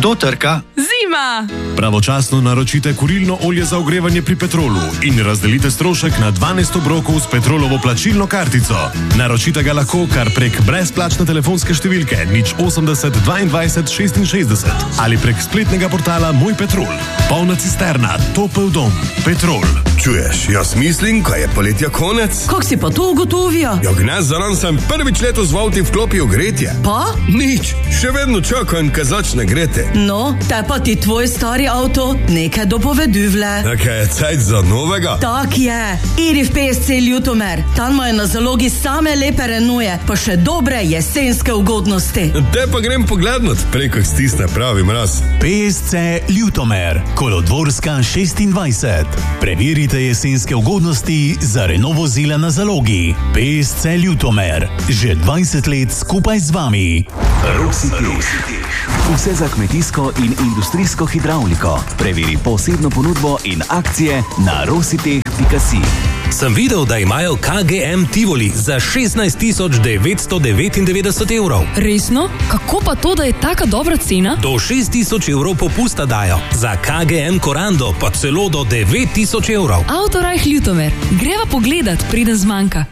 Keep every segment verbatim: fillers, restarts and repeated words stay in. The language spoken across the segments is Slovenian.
Kdo trka? Zima! Pravočasno naročite kurilno olje za ogrevanje pri Petrolu in razdelite strošek na dvanajst obrokov s Petrolovo plačilno kartico. Naročite ga lahko kar prek brezplačne telefonske številke nič osemdeset dvaindvajset šestinšestdeset ali prek spletnega portala Moj Petrol. Polna cisterna, topel dom, Petrol. Čuješ, jaz mislim, ko je poletja konec. Kako si pa to ugotovil? Ja, gnez zaran sem prvič letos v avti vklopil gretje. Pa? Nič, še vedno čakam, ko začne greti. No, te pa ti tvoj stari avto nekaj dopoveduvle. Nekaj je cajt za novega? Tak je. Iri v P S C Ljutomer. Tam imajo na zalogi same lepe Renaultje, pa še dobre jesenske ugodnosti. Te pa grem poglednut, preko stisne pravi mraz. P S C Ljutomer, Kolodvorska šestindvajset. Preverite jesenske ugodnosti za Renault vozila na zalogi. P S C Ljutomer, že dvajset let skupaj z vami. Rositeh. Vse za kmetijsko in industrijsko hidravliko. Preveri posebno ponudbo in akcije na rositeh pika si. Sem videl, da imajo K G M Tivoli za šestnajst tisoč devetsto devetindevetdeset evrov. Resno? Kako pa to, da je taka dobra cena? Do šest tisoč evrov popusta dajo. Za K G M Corando pa celo do devet tisoč evrov. Autorajh Ljutomer. Greva pogledat, preden zmanjka.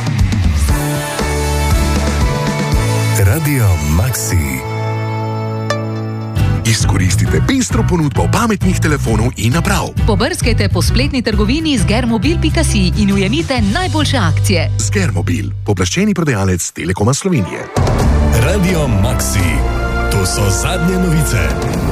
Radio Maxi. Izkoristite pestro ponudbo pametnih telefonov in naprav. Pobrskajte po spletni trgovini zgermobil pika si in ujemite najboljše akcije. Zgermobil, pooblaščeni prodajalec Telekoma Slovenije. Radio Maxi. To so zadnje novice.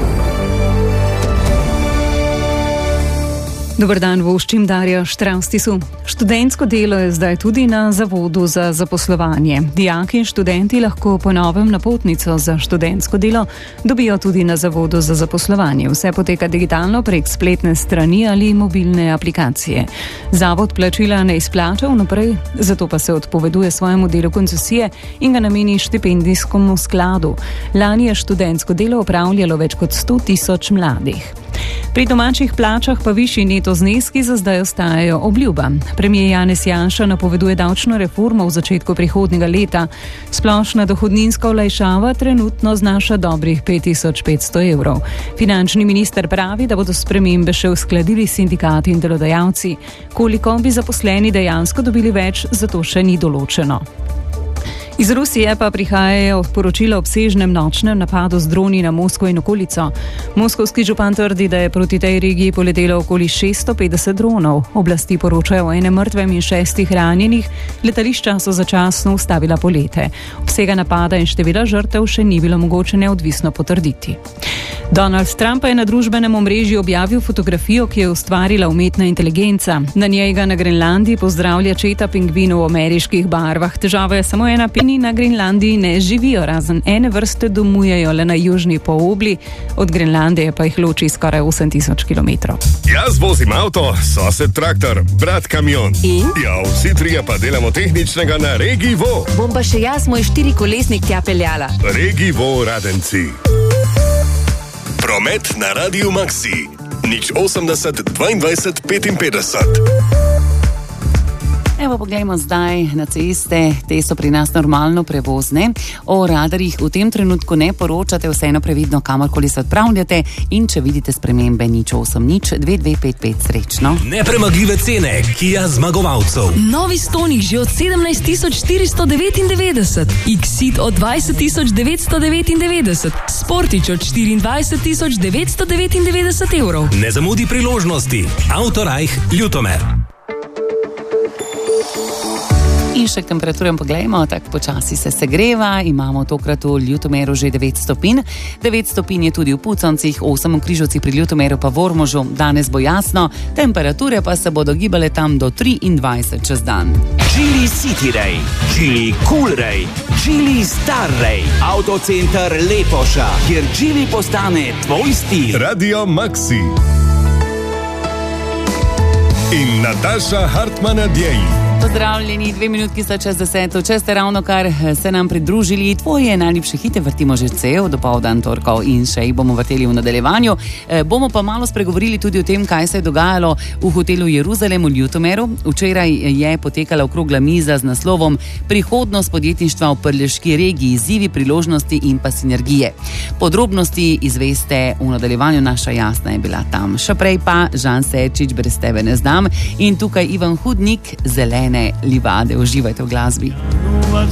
Dober dan, voščim Darja Štravstisu. Študentsko delo je zdaj tudi na Zavodu za zaposlovanje. Dijaki in študenti lahko po novem napotnico za študentsko delo dobijo tudi na Zavodu za zaposlovanje. Vse poteka digitalno prek spletne strani ali mobilne aplikacije. Zavod plačila ne izplača vnaprej, zato pa se odpoveduje svojemu delu koncesije in ga nameni štipendijskemu skladu. Lani je študentsko delo opravljalo več kot sto tisoč mladih. Pri domačih plačah pa višji neto zneski za zdaj ostajajo obljuba. Premier Janez Janša napoveduje davčno reformo v začetku prihodnjega leta. Splošna dohodninska olajšava trenutno znaša dobrih pet tisoč petsto evrov. Finančni minister pravi, da bodo spremembe še uskladili sindikati in delodajalci. Koliko bi zaposleni dejansko dobili več, zato še ni določeno. Iz Rusije pa prihajajo poročila o obsežnem nočnem napadu z droni na Moskvo in okolico. Moskovski župan trdi, da je proti tej regiji poletelo okoli šeststo petdeset dronov. Oblasti poročajo o enem mrtvem in šestih ranjenih. Letališča so začasno ustavila polete. Obsega napada in števila žrtev še ni bilo mogoče neodvisno potrditi. Donald Trump je na družbenem omrežju objavil fotografijo, ki je ustvarila umetna inteligenca. Na njej ga na Grenlandiji pozdravlja četa pingvinov v ameriških barvah. Težava je samo ena, pingvini na Grenlandiji ne živijo, razen ene vrste domujejo le na južni polobli, od Grenlandije pa jih loči skoraj osem tisoč kilometrov. Jaz vozim avto, sosed traktor, brat kamion. In? Ja, vsi trije pa delamo tehničnega na Regivo. Bom pa še jaz moj štirikolesnik tja peljala. Regivo Radenci. Promet na Radio Maxi. nič osemdeset dvaindvajset petinpetdeset. Evo, poglejmo zdaj na ceste, te so pri nas normalno prevozne. O radarjih v tem trenutku ne poročate, vseeno previdno kamorkoli se odpravljate in če vidite spremembe nič osem nič dve dve pet pet srečno. Nepremagljive cene Kia zmagovalcev. Novi Stonic že od sedemnajst tisoč štiristo devetindevetdeset, Exit od dvajset tisoč devetsto devetindevetdeset, Sportič od štiriindvajset tisoč devetsto devetindevetdeset evrov. Ne zamudi priložnosti. Autorajh Ljutomer. In še k temperaturam poglejmo, tako počasi se segreva, imamo tokrat v Ljutomeru že devet stopinj, devet stopinj je tudi v Puconcih, osem v Križovcih, pri Ljutomeru pa v Ormožu. Danes bo jasno, temperature pa se bodo gibale tam do triindvajset čez dan. Geely City Ray, Geely Cool Ray, Geely Star Ray, Autocenter Lepoša, kjer Geely postane tvoj stil. Radio Maxi. In Nataša Hartmann-Adjei. Pozdravljeni, dve minutki sta čez deseto. Če ste ravno kar se nam pridružili, tvoje najljubše hite vrtimo že cel dopoldan torkov in še jih bomo vrteli v nadaljevanju. E, bomo pa malo spregovorili tudi o tem, kaj se je dogajalo v hotelu Jeruzalem v Ljutomeru. Včeraj je potekala okrogla miza z naslovom Prihodnost podjetništva v Prleški regiji, izzivi, priložnosti in pa sinergije. Podrobnosti izveste v nadaljevanju, naša Jasna je bila tam. Še prej pa Žan Serčič, Brez tebe ne znam, in tukaj Ivan Hudnik, Zelene livade. Uživajte v glasbi.